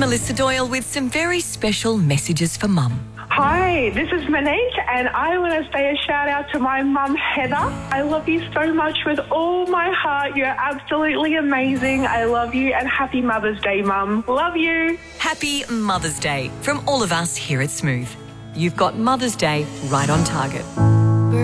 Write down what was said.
Melissa Doyle with some very special messages for Mum. Hi, this is Monique, and I want to say a shout out to my mum, Heather. I love you so much with all my heart. You're absolutely amazing. I love you, and happy Mother's Day, Mum. Love you. Happy Mother's Day from all of us here at Smooth. You've got Mother's Day right on target.